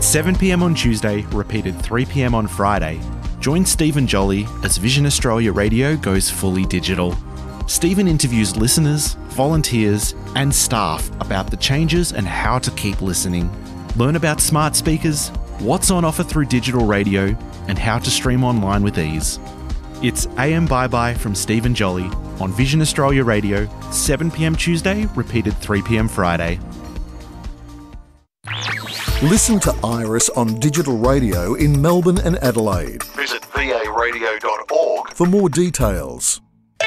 7 p.m. on Tuesday, repeated 3 p.m. on Friday. Join Stephen Jolly as Vision Australia Radio goes fully digital. Stephen interviews listeners, volunteers, and staff about the changes and how to keep listening. Learn about smart speakers, what's on offer through digital radio, and how to stream online with ease. It's AM Bye Bye from Stephen Jolly on Vision Australia Radio, 7 p.m. Tuesday, repeated 3 p.m. Friday. Listen to Iris on digital radio in Melbourne and Adelaide. Visit varadio.org for more details.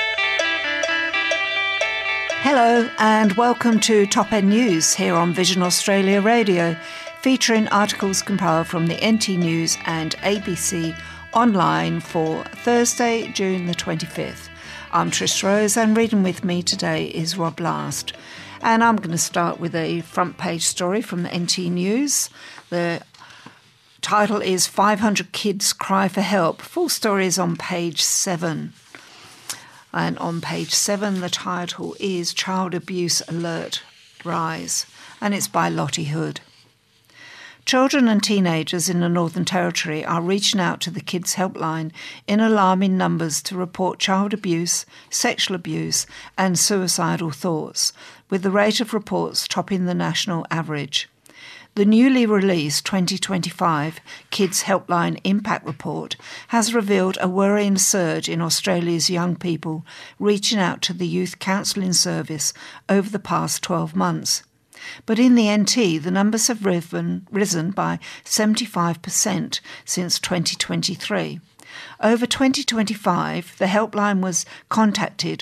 Hello and welcome to Top End News here on Vision Australia Radio, featuring articles compiled from the NT News and ABC online for Thursday, June the 25th. I'm Trish Rose and reading with me today is Rob Last. And I'm going to start with a front page story from the NT News. The title is 500 Kids Cry for Help. Full story is on page 7. And on page 7, the title is Child Abuse Alert Rise, and it's by Lottie Hood. Children and teenagers in the Northern Territory are reaching out to the Kids Helpline in alarming numbers to report child abuse, sexual abuse and suicidal thoughts, with the rate of reports topping the national average. The newly released 2025 Kids Helpline Impact Report has revealed a worrying surge in Australia's young people reaching out to the Youth Counselling Service over the past 12 months. But in the NT, the numbers have risen by 75% since 2023. Over 2025, the helpline was contacted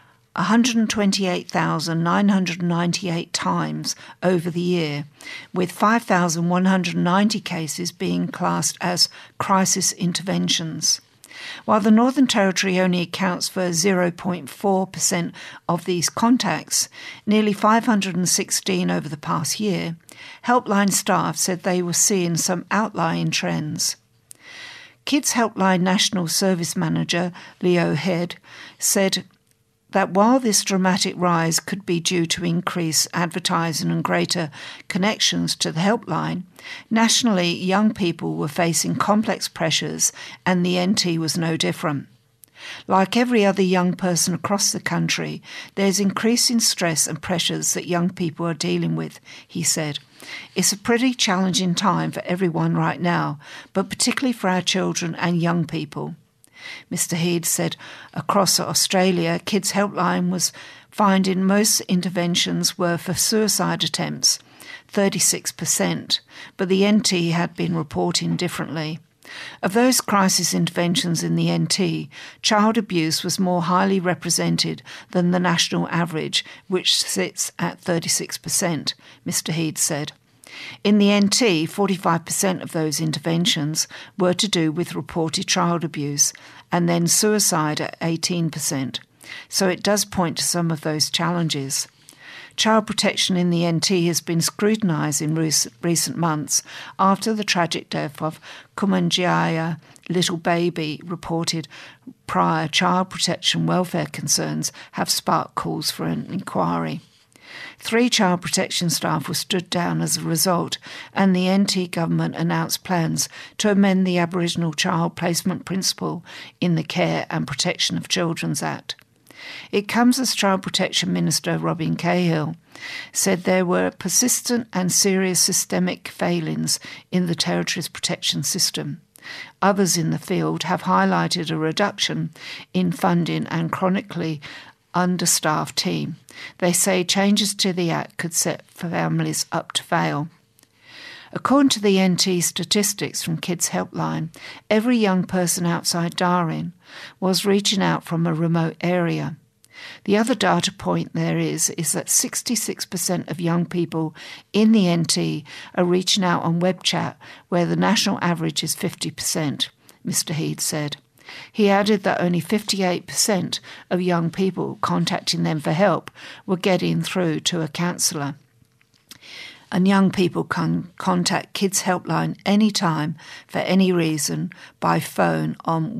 128,998 times over the year, with 5,190 cases being classed as crisis interventions. While the Northern Territory only accounts for 0.4% of these contacts, nearly 516 over the past year, helpline staff said they were seeing some outlying trends. Kids Helpline National Service Manager Leo Head said that while this dramatic rise could be due to increased advertising and greater connections to the helpline, nationally young people were facing complex pressures and the NT was no different. Like every other young person across the country, there's increasing stress and pressures that young people are dealing with, he said. It's a pretty challenging time for everyone right now, but particularly for our children and young people. Mr. Heed said across Australia, Kids Helpline was finding most interventions were for suicide attempts, 36%, but the NT had been reporting differently. Of those crisis interventions in the NT, child abuse was more highly represented than the national average, which sits at 36%, Mr. Heed said. In the NT, 45% of those interventions were to do with reported child abuse, and then suicide at 18%. So it does point to some of those challenges. Child protection in the NT has been scrutinised in recent months after the tragic death of Kumanjaya little baby reported prior child protection welfare concerns have sparked calls for an inquiry. 3 child protection staff were stood down as a result, and the NT government announced plans to amend the Aboriginal Child Placement Principle in the Care and Protection of Children's Act. It comes as Child Protection Minister Robin Cahill said there were persistent and serious systemic failings in the Territory's protection system. Others in the field have highlighted a reduction in funding and chronically understaffed team. They say changes to the Act could set families up to fail. According to the NT statistics from Kids Helpline, every young person outside Darwin was reaching out from a remote area. The other data point there is that 66% of young people in the NT are reaching out on web chat, where the national average is 50%, Mr. Heed said. He added that only 58% of young people contacting them for help were getting through to a counsellor. And young people can contact Kids Helpline anytime for any reason by phone on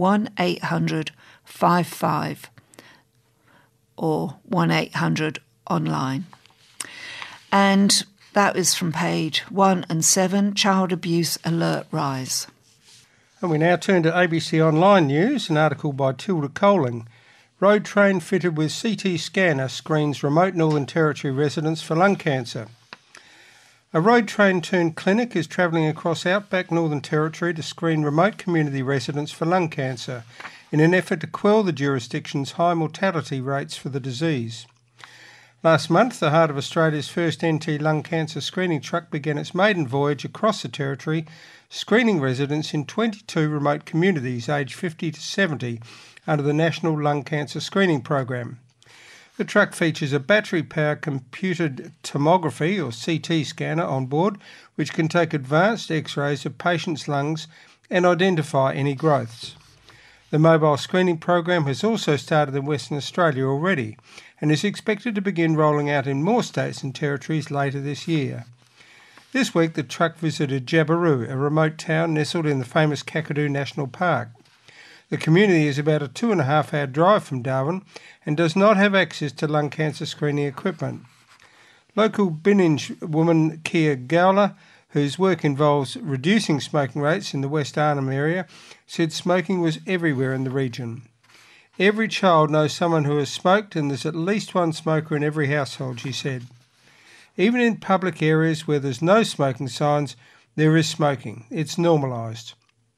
1-800-55 or 1-800 online. And That is from page 1 and 7, Child Abuse Alert Rise. And we now turn to ABC Online News, an article by Tilda Coling. Road train fitted with CT scanner screens remote Northern Territory residents for lung cancer. A road train turned clinic is travelling across outback Northern Territory to screen remote community residents for lung cancer in an effort to quell the jurisdiction's high mortality rates for the disease. Last month, the Heart of Australia's first NT lung cancer screening truck began its maiden voyage across the Territory, screening residents in 22 remote communities aged 50 to 70 under the National Lung Cancer Screening Program. The truck features a battery-powered computed tomography or CT scanner on board, which can take advanced X-rays of patients' lungs and identify any growths. The mobile screening program has also started in Western Australia already and is expected to begin rolling out in more states and territories later this year. This week the truck visited Jabiru, a remote town nestled in the famous Kakadu National Park. The community is about a 2.5-hour drive from Darwin and does not have access to lung cancer screening equipment. Local Binninge woman Kia Gowler, whose work involves reducing smoking rates in the West Arnhem area, said smoking was everywhere in the region. Every child knows someone who has smoked and there's at least one smoker in every household, she said. Even in public areas where there's no smoking signs, there is smoking. It's normalised.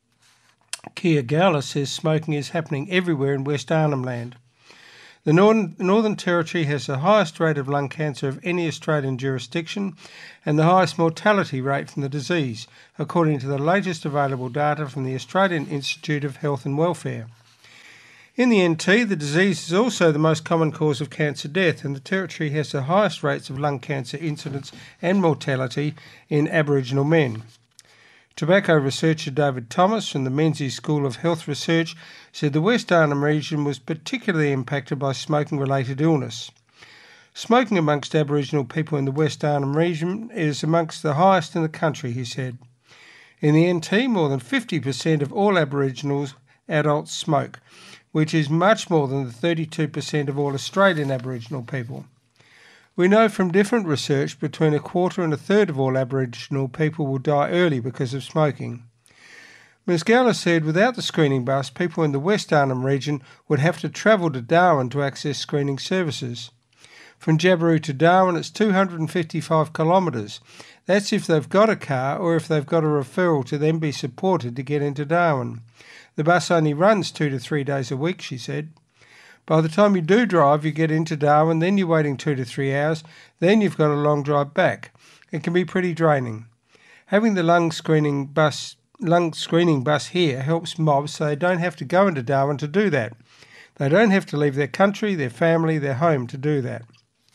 Kia Gowler says smoking is happening everywhere in West Arnhem Land. The Northern Territory has the highest rate of lung cancer of any Australian jurisdiction and the highest mortality rate from the disease, according to the latest available data from the Australian Institute of Health and Welfare. In the NT, the disease is also the most common cause of cancer death, and the Territory has the highest rates of lung cancer incidence and mortality in Aboriginal men. Tobacco researcher David Thomas from the Menzies School of Health Research said the West Arnhem region was particularly impacted by smoking-related illness. Smoking amongst Aboriginal people in the West Arnhem region is amongst the highest in the country, he said. In the NT, more than 50% of all Aboriginal adults smoke, which is much more than the 32% of all Australian Aboriginal people. We know from different research between 1/4 and 1/3 of all Aboriginal people will die early because of smoking. Ms Gowler said without the screening bus, people in the West Arnhem region would have to travel to Darwin to access screening services. From Jabiru to Darwin, it's 255 kilometres. That's if they've got a car or if they've got a referral to then be supported to get into Darwin. The bus only runs 2 to 3 days a week, she said. By the time you do drive, you get into Darwin, then you're waiting 2 to 3 hours, then you've got a long drive back. It can be pretty draining. Having the lung screening bus here helps mobs so they don't have to go into Darwin to do that. They don't have to leave their country, their family, their home to do that.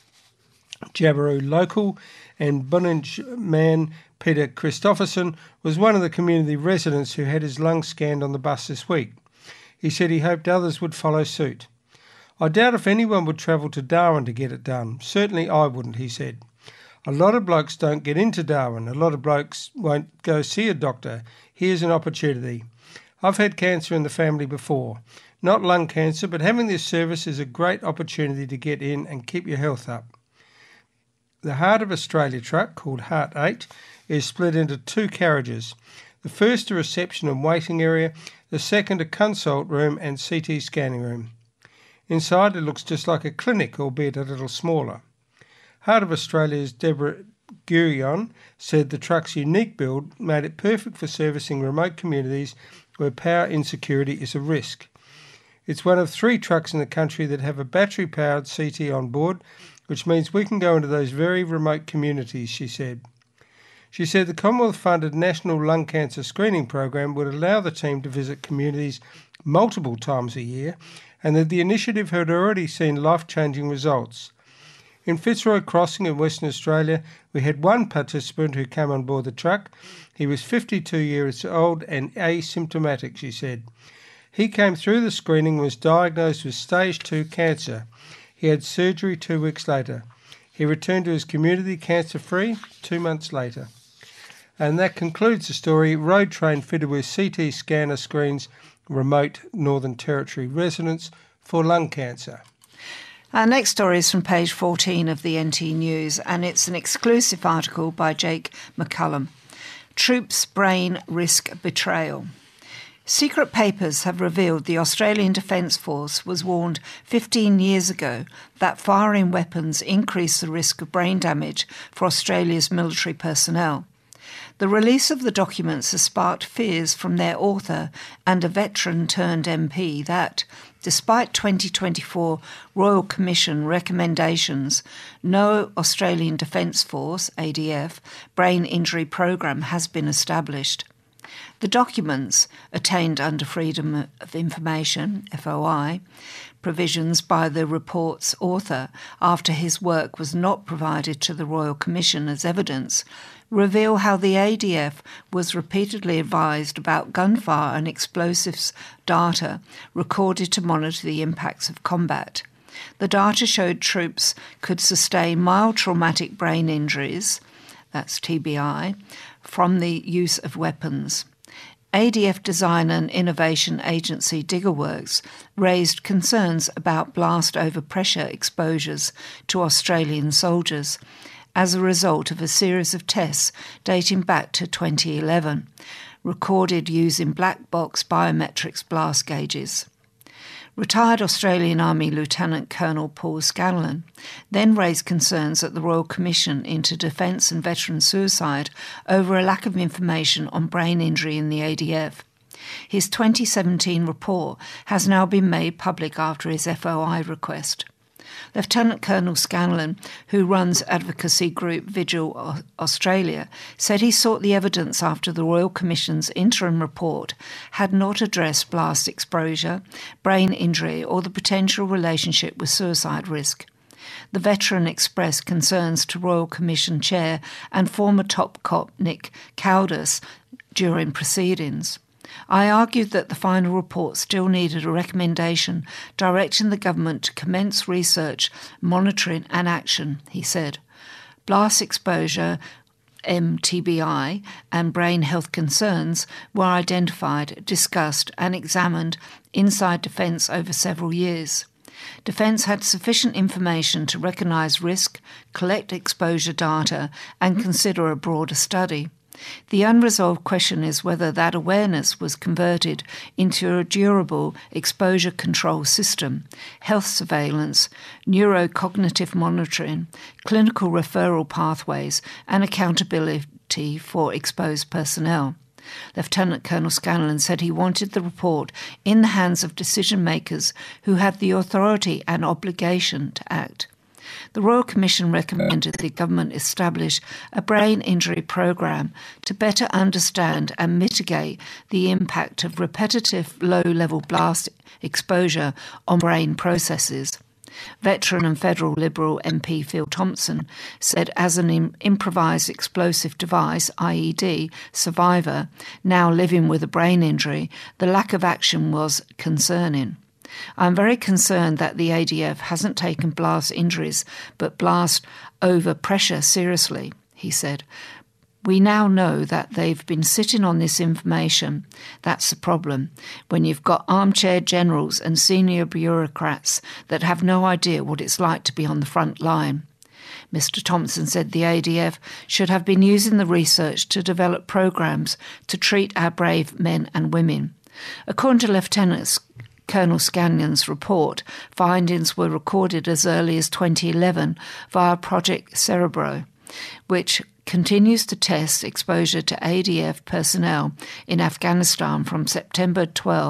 Jabiru local and Binninge man Peter Christopherson was one of the community residents who had his lungs scanned on the bus this week. He said he hoped others would follow suit. I doubt if anyone would travel to Darwin to get it done. Certainly I wouldn't, he said. A lot of blokes don't get into Darwin. A lot of blokes won't go see a doctor. Here's an opportunity. I've had cancer in the family before. Not lung cancer, but having this service is a great opportunity to get in and keep your health up. The Heart of Australia truck, called Heart 8, is split into 2 carriages. The first a reception and waiting area, the second a consult room and CT scanning room. Inside it looks just like a clinic, albeit a little smaller. Heart of Australia's Deborah Gurion said the truck's unique build made it perfect for servicing remote communities where power insecurity is a risk. It's one of 3 trucks in the country that have a battery-powered CT on board, which means we can go into those very remote communities, she said. She said the Commonwealth-funded National Lung Cancer Screening Program would allow the team to visit communities multiple times a year, and that the initiative had already seen life-changing results. In Fitzroy Crossing in Western Australia, we had one participant who came on board the truck. He was 52 years old and asymptomatic, she said. He came through the screening and was diagnosed with stage 2 cancer. He had surgery 2 weeks later. He returned to his community cancer-free 2 months later. And that concludes the story. Road train fitted with CT scanner screens remote Northern Territory residents for lung cancer. Our next story is from page 14 of the NT News, and it's an exclusive article by Jake McCullum. Troops' brain risk betrayal. Secret papers have revealed the Australian Defence Force was warned 15 years ago that firing weapons increase the risk of brain damage for Australia's military personnel. The release of the documents has sparked fears from their author and a veteran-turned-MP that, despite 2024 Royal Commission recommendations, no Australian Defence Force, ADF, brain injury program has been established. The documents, attained under Freedom of Information, FOI, provisions by the report's author after his work was not provided to the Royal Commission as evidence, reveal how the ADF was repeatedly advised about gunfire and explosives data recorded to monitor the impacts of combat. The data showed troops could sustain mild traumatic brain injuries, that's TBI, from the use of weapons. ADF design and innovation agency Diggerworks raised concerns about blast overpressure exposures to Australian soldiers as a result of a series of tests dating back to 2011, recorded using black box biometrics blast gauges. Retired Australian Army Lieutenant Colonel Paul Scanlon then raised concerns at the Royal Commission into Defence and Veteran Suicide over a lack of information on brain injury in the ADF. His 2017 report has now been made public after his FOI request. Lieutenant Colonel Scanlon, who runs advocacy group Vigil Australia, said he sought the evidence after the Royal Commission's interim report had not addressed blast exposure, brain injury or the potential relationship with suicide risk. The veteran expressed concerns to Royal Commission Chair and former top cop Nick Cowdus during proceedings. I argued that the final report still needed a recommendation directing the government to commence research, monitoring and action, he said. Blast exposure, MTBI, and brain health concerns were identified, discussed and examined inside Defence over several years. Defence had sufficient information to recognise risk, collect exposure data and consider a broader study. The unresolved question is whether that awareness was converted into a durable exposure control system, health surveillance, neurocognitive monitoring, clinical referral pathways, and accountability for exposed personnel. Lieutenant Colonel Scanlon said he wanted the report in the hands of decision makers who had the authority and obligation to act. The Royal Commission recommended the government establish a brain injury program to better understand and mitigate the impact of repetitive low-level blast exposure on brain processes. Veteran and Federal Liberal MP Phil Thompson said as an improvised explosive device, IED, survivor, now living with a brain injury, the lack of action was concerning. I'm very concerned that the ADF hasn't taken blast injuries but blast overpressure seriously, he said. We now know that they've been sitting on this information. That's the problem, when you've got armchair generals and senior bureaucrats that have no idea what it's like to be on the front line. Mr. Thompson said the ADF should have been using the research to develop programs to treat our brave men and women. According to Lieutenant Colonel Scanlon's report, findings were recorded as early as 2011 via Project Cerebro, which continues to test exposure to ADF personnel in Afghanistan from September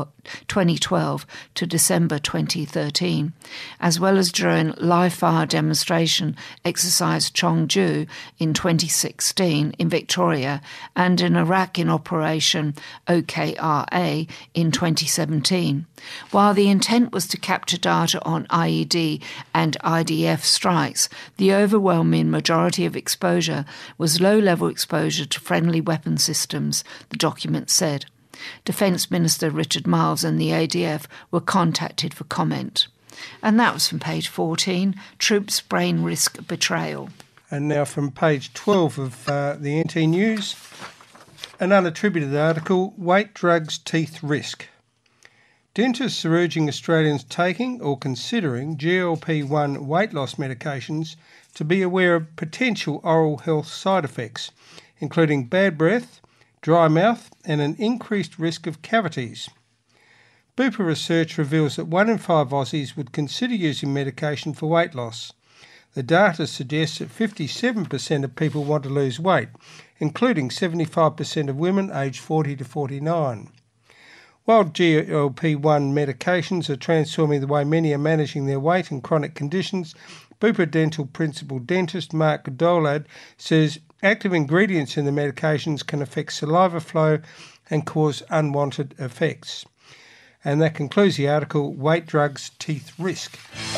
2012 to December 2013, as well as during live-fire demonstration exercise Chongju in 2016 in Victoria and in Iraq in Operation OKRA in 2017. While the intent was to capture data on IED and IDF strikes, the overwhelming majority of exposure was low-level exposure to friendly weapon systems, the document said. Defence Minister Richard Marles and the ADF were contacted for comment. And that was from page 14, Troops' Brain Risk Betrayal. And now from page 12 of the NT News, an unattributed article, Weight Drugs Teeth Risk. Dentists are urging Australians taking or considering GLP-1 weight loss medications to be aware of potential oral health side effects, including bad breath, dry mouth and an increased risk of cavities. Bupa research reveals that 1 in 5 Aussies would consider using medication for weight loss. The data suggests that 57% of people want to lose weight, including 75% of women aged 40 to 49. While GLP-1 medications are transforming the way many are managing their weight and chronic conditions, Bupa Dental Principal Dentist Mark Dolad says active ingredients in the medications can affect saliva flow and cause unwanted effects. And that concludes the article, Weight Drugs, Teeth Risk.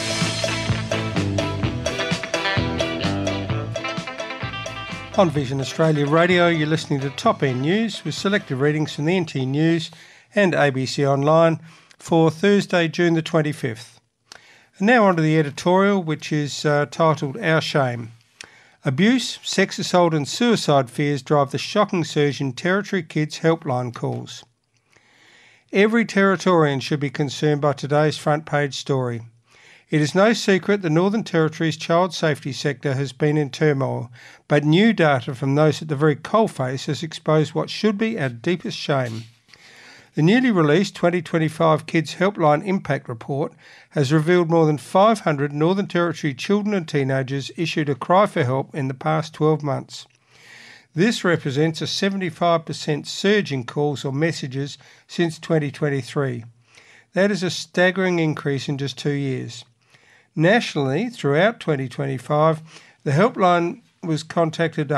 On Vision Australia Radio, you're listening to Top End News with selected readings from the NT News and ABC Online for Thursday, June the 25th. And now on to the editorial, which is titled Our Shame. Abuse, sex assault and suicide fears drive the shocking surge in Territory Kids helpline calls. Every Territorian should be concerned by today's front page story. It is no secret the Northern Territory's child safety sector has been in turmoil, but new data from those at the very coalface has exposed what should be our deepest shame. The newly released 2025 Kids Helpline Impact Report has revealed more than 500 Northern Territory children and teenagers issued a cry for help in the past 12 months. This represents a 75% surge in calls or messages since 2023. That is a staggering increase in just 2 years. Nationally, throughout 2025, the helpline was contacted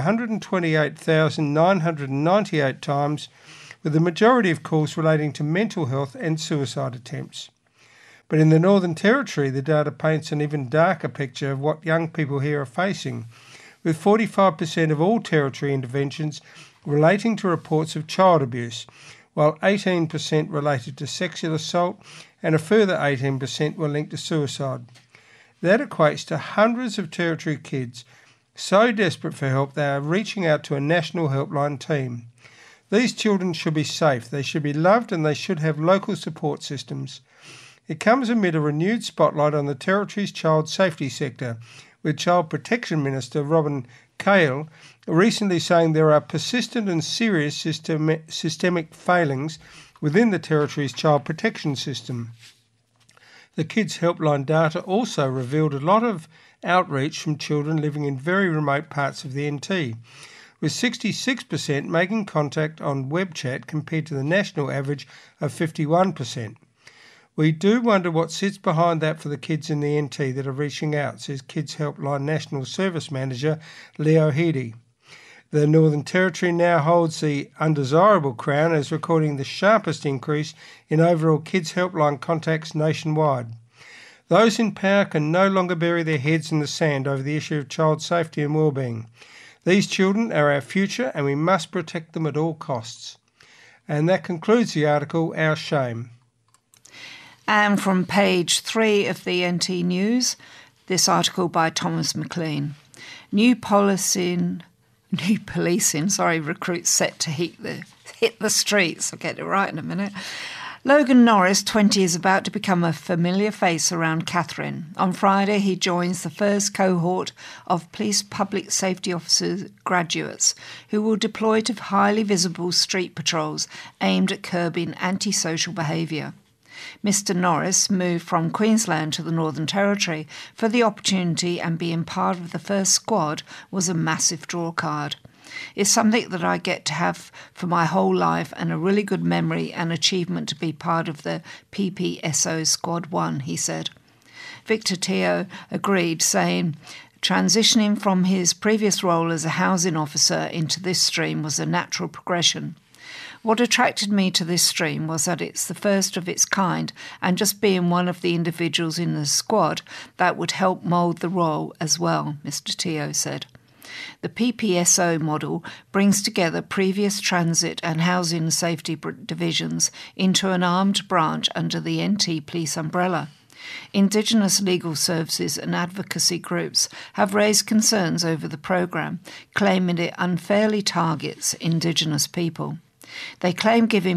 128,998 times, with the majority of calls relating to mental health and suicide attempts. But in the Northern Territory, the data paints an even darker picture of what young people here are facing, with 45% of all Territory interventions relating to reports of child abuse, while 18% related to sexual assault and a further 18% were linked to suicide. That equates to hundreds of Territory kids so desperate for help they are reaching out to a national helpline team. These children should be safe, they should be loved and they should have local support systems. It comes amid a renewed spotlight on the Territory's child safety sector, with Child Protection Minister Robin Cale recently saying there are persistent and serious systemic failings within the Territory's child protection system. The Kids Helpline data also revealed a lot of outreach from children living in very remote parts of the NT, with 66% making contact on web chat compared to the national average of 51%. We do wonder what sits behind that for the kids in the NT that are reaching out, says Kids Helpline National Service Manager Leo Heedy. The Northern Territory now holds the undesirable crown as recording the sharpest increase in overall Kids Helpline contacts nationwide. Those in power can no longer bury their heads in the sand over the issue of child safety and well-being. These children are our future and we must protect them at all costs. And that concludes the article, Our Shame. And from page 3 of the NT News, this article by Thomas McLean. New policing recruits set to hit the streets. I'll get it right in a minute. Logan Norris, 20, is about to become a familiar face around Katherine. On Friday, he joins the first cohort of police public safety officers graduates who will deploy to highly visible street patrols aimed at curbing antisocial behaviour. Mr Norris moved from Queensland to the Northern Territory for the opportunity, and being part of the first squad was a massive drawcard. It's something that I get to have for my whole life and a really good memory and achievement to be part of the PPSO Squad 1, he said. Victor Teo agreed, saying, transitioning from his previous role as a housing officer into this stream was a natural progression. What attracted me to this stream was that it's the first of its kind, and just being one of the individuals in the squad that would help mould the role as well, Mr Teo said. The PPSO model brings together previous transit and housing safety divisions into an armed branch under the NT Police umbrella. Indigenous legal services and advocacy groups have raised concerns over the programme, claiming it unfairly targets Indigenous people. They claim giving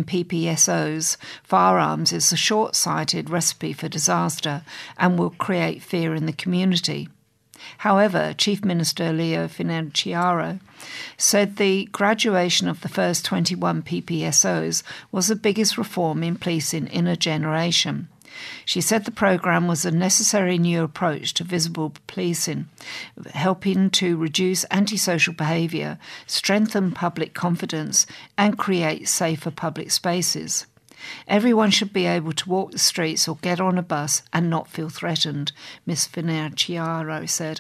PPSOs firearms is a short-sighted recipe for disaster and will create fear in the community. However, Chief Minister Leo Finocchiaro said the graduation of the first 21 PPSOs was the biggest reform in policing in a generation. She said the programme was a necessary new approach to visible policing, helping to reduce antisocial behaviour, strengthen public confidence and create safer public spaces. Everyone should be able to walk the streets or get on a bus and not feel threatened, Ms Finocchiaro said.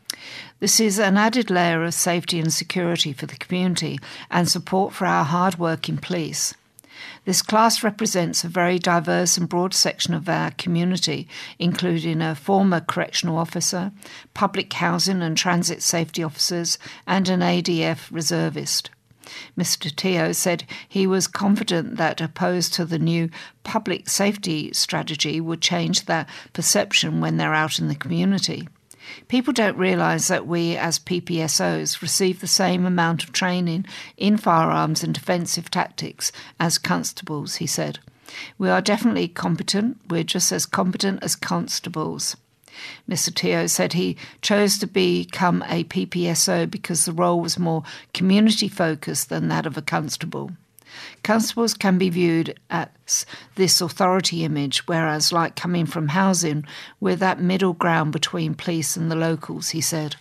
This is an added layer of safety and security for the community and support for our hard-working police. This class represents a very diverse and broad section of our community, including a former correctional officer, public housing and transit safety officers, and an ADF reservist. Mr. Teo said he was confident that, opposed to the new public safety strategy, would change that perception when they're out in the community. People don't realise that we, as PPSOs, receive the same amount of training in firearms and defensive tactics as constables, he said. We are definitely competent. We're just as competent as constables. Mr. Teo said he chose to become a PPSO because the role was more community-focused than that of a constable. Constables can be viewed as this authority image, whereas, like coming from housing, we're that middle ground between police and the locals, he said.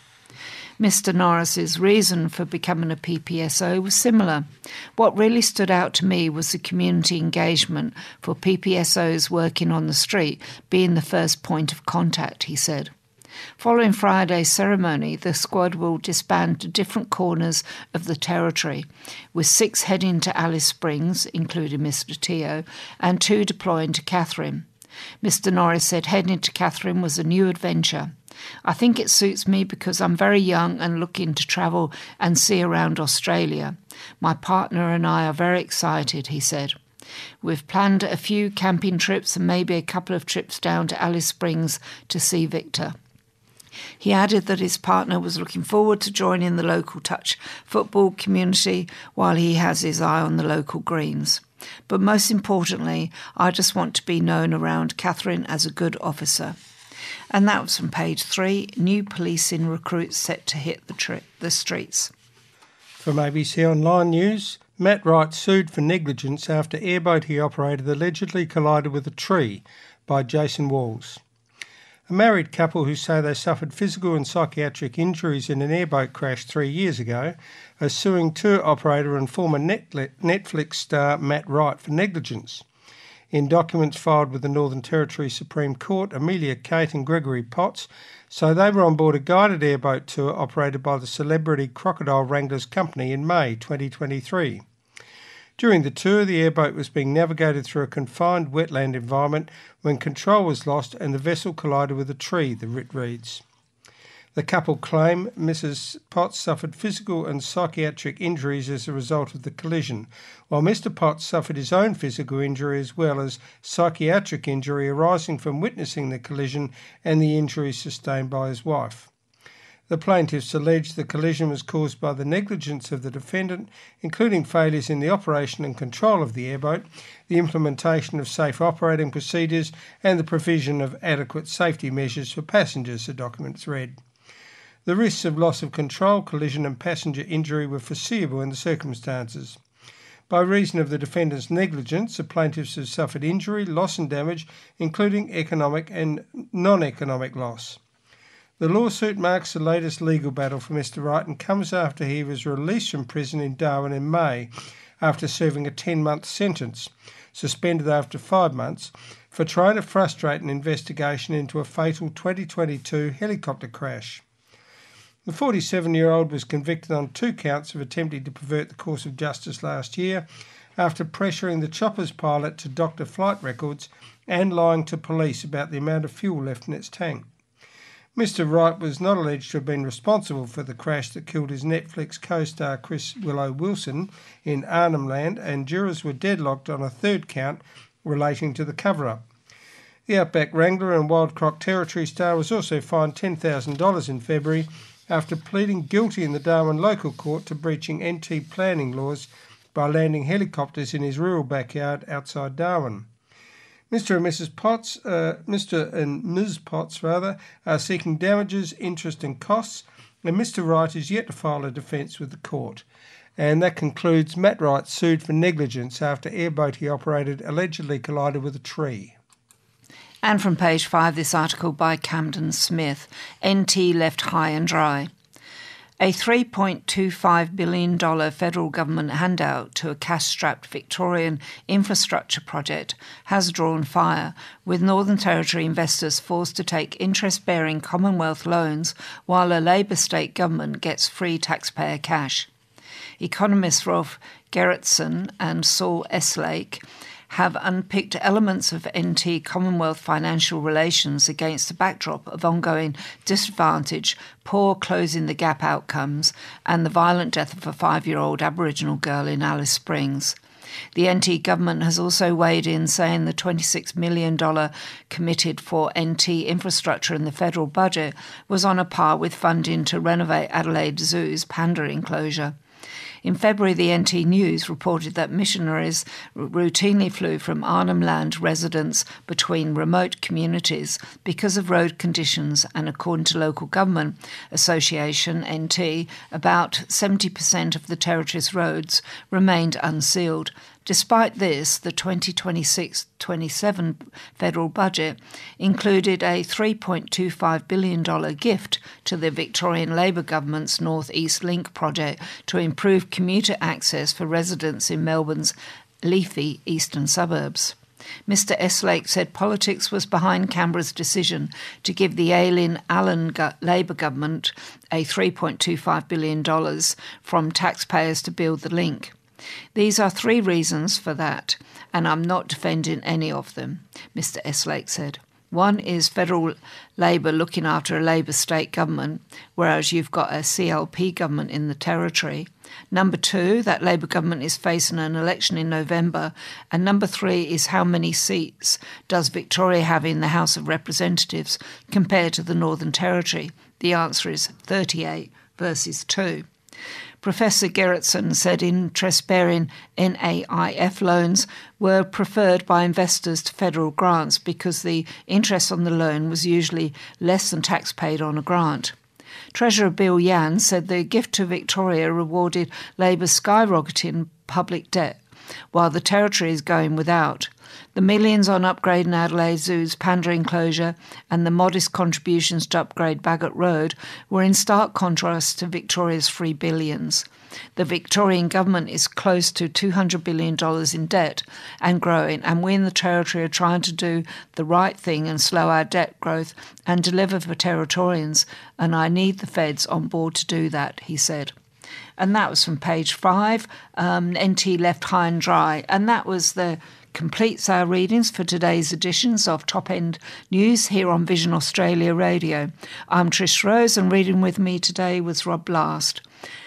Mr. Norris's reason for becoming a PPSO was similar. What really stood out to me was the community engagement for PPSOs working on the street being the first point of contact, he said. Following Friday's ceremony, the squad will disband to different corners of the territory, with 6 heading to Alice Springs, including Mr. Teo, and 2 deploying to Katherine. Mr. Norris said heading to Katherine was a new adventure. I think it suits me because I'm very young and looking to travel and see around Australia. My partner and I are very excited, he said. We've planned a few camping trips and maybe a couple of trips down to Alice Springs to see Victor. He added that his partner was looking forward to joining the local touch football community while he has his eye on the local greens. But most importantly, I just want to be known around Katherine as a good officer. And that was from page 3, new policing recruits set to hit the streets. From ABC Online News, Matt Wright sued for negligence after airboat he operated allegedly collided with a tree, by Jason Walls. A married couple who say they suffered physical and psychiatric injuries in an airboat crash 3 years ago are suing tour operator and former Netflix star Matt Wright for negligence. In documents filed with the Northern Territory Supreme Court, Amelia Kate and Gregory Potts say they were on board a guided airboat tour operated by the Celebrity Crocodile Wranglers Company in May 2023. During the tour, the airboat was being navigated through a confined wetland environment when control was lost and the vessel collided with a tree, the writ reads. The couple claim Mrs. Potts suffered physical and psychiatric injuries as a result of the collision, while Mr. Potts suffered his own physical injury as well as psychiatric injury arising from witnessing the collision and the injuries sustained by his wife. The plaintiffs allege the collision was caused by the negligence of the defendant, including failures in the operation and control of the airboat, the implementation of safe operating procedures, and the provision of adequate safety measures for passengers, the documents read. The risks of loss of control, collision and passenger injury were foreseeable in the circumstances. By reason of the defendant's negligence, the plaintiffs have suffered injury, loss and damage, including economic and non-economic loss. The lawsuit marks the latest legal battle for Mr. Wright and comes after he was released from prison in Darwin in May after serving a 10-month sentence, suspended after 5 months, for trying to frustrate an investigation into a fatal 2022 helicopter crash. The 47-year-old was convicted on 2 counts of attempting to pervert the course of justice last year after pressuring the chopper's pilot to doctor flight records and lying to police about the amount of fuel left in its tank. Mr. Wright was not alleged to have been responsible for the crash that killed his Netflix co-star Chris Willow Wilson in Arnhem Land, and jurors were deadlocked on a 3rd count relating to the cover-up. The Outback Wrangler and Wild Croc Territory star was also fined $10,000 in February after pleading guilty in the Darwin local court to breaching NT planning laws by landing helicopters in his rural backyard outside Darwin. Mr. and Ms. Potts are seeking damages, interest and costs, and Mr. Wright is yet to file a defence with the court. And that concludes Matt Wright sued for negligence after airboat he operated allegedly collided with a tree. And from page 5, this article by Camden Smith, NT left high and dry. A $3.25 billion federal government handout to a cash-strapped Victorian infrastructure project has drawn fire, with Northern Territory investors forced to take interest-bearing Commonwealth loans while a Labor state government gets free taxpayer cash. Economists Rolf Gerritsen and Saul Eslake have unpicked elements of NT Commonwealth financial relations against the backdrop of ongoing disadvantage, poor closing the gap outcomes, and the violent death of a 5-year-old Aboriginal girl in Alice Springs. The NT government has also weighed in, saying the $26 million committed for NT infrastructure in the federal budget was on a par with funding to renovate Adelaide Zoo's panda enclosure. In February, the NT News reported that missionaries routinely flew from Arnhem Land residents between remote communities because of road conditions, and according to Local Government Association, NT, about 70% of the territory's roads remained unsealed. Despite this, the 2026-27 federal budget included a $3.25 billion gift to the Victorian Labor government's North East Link project to improve commuter access for residents in Melbourne's leafy eastern suburbs. Mr. Eslake said politics was behind Canberra's decision to give the ailing Allan Labor government a $3.25 billion from taxpayers to build the link. These are 3 reasons for that, and I'm not defending any of them, Mr. Eslake said. One is federal Labor looking after a Labor state government, whereas you've got a CLP government in the territory. Number 2, that Labor government is facing an election in November. And number 3 is how many seats does Victoria have in the House of Representatives compared to the Northern Territory? The answer is 38 versus 2. Professor Gerritsen said interest-bearing NAIF loans were preferred by investors to federal grants because the interest on the loan was usually less than tax paid on a grant. Treasurer Bill Yan said the gift to Victoria rewarded Labor's skyrocketing public debt, while the Territory is going without. The millions on upgrading Adelaide Zoo's panda enclosure and the modest contributions to upgrade Bagot Road were in stark contrast to Victoria's free billions. The Victorian government is close to $200 billion in debt and growing, and we in the Territory are trying to do the right thing and slow our debt growth and deliver for Territorians, and I need the feds on board to do that, he said. And that was from page 5, NT left high and dry, and that was completes our readings for today's editions of Top End News here on Vision Australia Radio. I'm Trish Rose, and reading with me today was Rob Blast.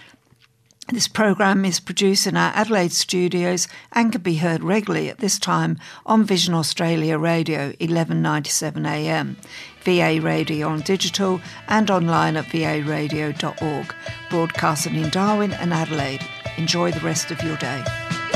This program is produced in our Adelaide studios and can be heard regularly at this time on Vision Australia Radio, 1197 AM, VA Radio on digital and online at varadio.org, broadcasting in Darwin and Adelaide. Enjoy the rest of your day.